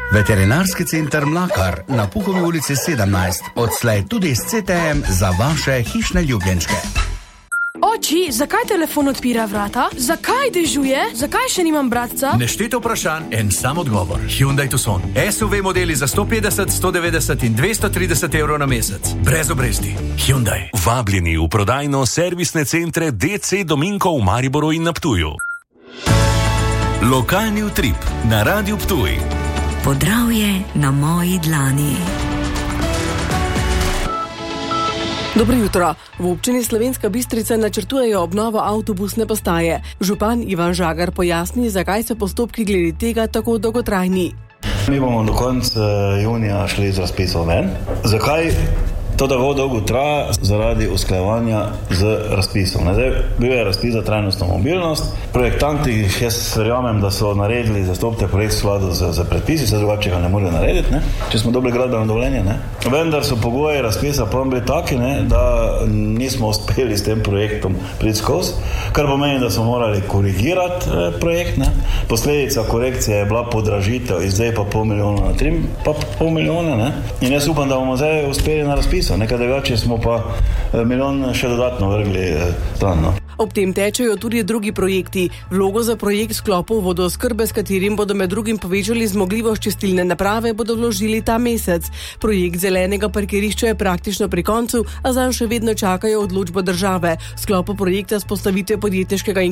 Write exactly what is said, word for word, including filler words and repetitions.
Veterinarski center Mlakar na Puhovi ulici sedemnajst, odslej tudi s C T M za vaše hišne ljubljenčke. Oči, zakaj telefon odpira vrata? Zakaj dežuje? Zakaj še nimam bratca? Nešteto vprašanj, en sam odgovor. Hyundai Tucson. S U V modeli za sto petdeset, sto devetdeset in dvesto trideset evrov na mesec. Brez obresti. Hyundai. Vabljeni v prodajno servisne centre D C Dominko v Mariboru in na Ptuju. Lokalni utrip na Radiu Ptuj. Podravje na moji dlani. Dobro jutro. V občini Slovenska Bistrica načrtujejo obnovo avtobusne postaje. Župan Ivan Žagar pojasni, zakaj so postopki glede tega tako dolgotrajni. Mi bomo do konca junija šli z razpisom ven. Zakaj to tako dolgo traja? Zaradi usklajevanja z razpisom. Zdaj, bil je razpis za trajnostno mobilnost. Projektanti, jaz verjamem, da so naredili zastopte projekt v skladu z, z predpisi, se drugače ga ne morejo narediti, ne? Če smo dobili gradbeno dovoljenje. Ne? Vendar so pogoji razpisa prav bili taki, ne? Da nismo uspeli s tem projektom priti skozi, kar pomeni, da smo morali korigirati eh, projekt. Ne? Posledica korekcije je bila podražitev iz zdaj pa pol milijona na tri pa pol milijona. Ne? In jaz upam, da bomo zdaj uspeli na razpisu. Nekaj drugače smo pa milijon še dodatno vrgli stran. No. Ob tem tečejo tudi drugi projekti. Vlogo za projekt sklopov vodooskrbe, s katerim bodo med drugim povečali zmogljivost čistilne naprave, bodo vložili ta mesec. Projekt zelenega parkirišča je praktično pri koncu, a zanj še vedno čakajo odločbo države. V sklopu projekta vzpostavitve podjetniškega